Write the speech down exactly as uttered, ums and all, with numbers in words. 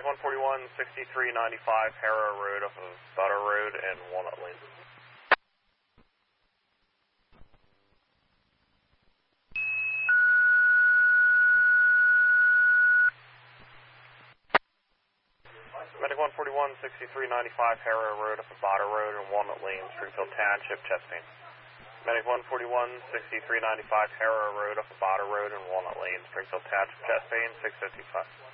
one forty-one, sixty-three ninety-five Harrow Road off of Butter Road and Walnut Lane. Medic one forty-one, sixty-three ninety-five Harrow Road off of Butter Road and Walnut Lane, Springfield Township, chest pain. Medic one forty-one, sixty-three ninety-five Harrow Road off of Butter Road and Walnut Lane, Springfield Township, chest pain, six fifty-five.